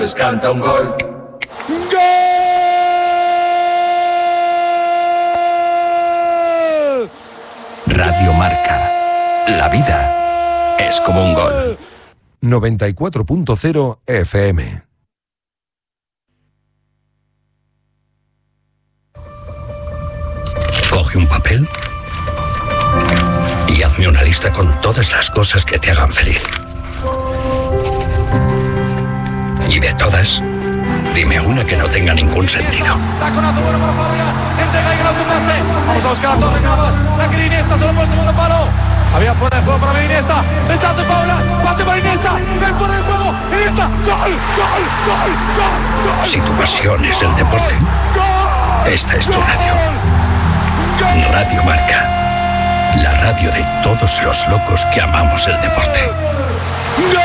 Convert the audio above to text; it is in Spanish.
Pues canta un gol. ¡Gol! Radio Marca. La vida es como un gol. 94.0 FM. Coge un papel y hazme una lista con todas las cosas que te hagan feliz. Y de todas, dime una que no tenga ningún sentido. Taconazo bueno para Fábregas. Entrega y el autopase. Vamos a buscar a Torres Navas. La que Iniesta solo por el segundo palo. Había fuera de juego para Iniesta. Rechazo Paula. Pase para Iniesta. Ven fuera de juego. Iniesta. ¡Gol! ¡Gol! ¡Gol! ¡Gol! ¡Gol! Si tu pasión es el deporte, esta es tu radio. Radio Marca. La radio de todos los locos que amamos el deporte.